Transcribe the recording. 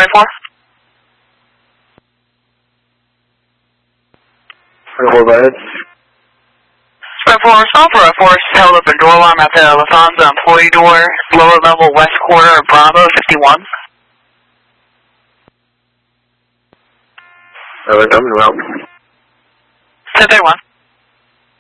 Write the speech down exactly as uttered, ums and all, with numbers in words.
four. twenty-four, go ahead. twenty-four, response for a force held up a door alarm at the Lufthansa employee door, lower level west corner of Bravo fifty-one. Alright, I'm out. ten thirty-one.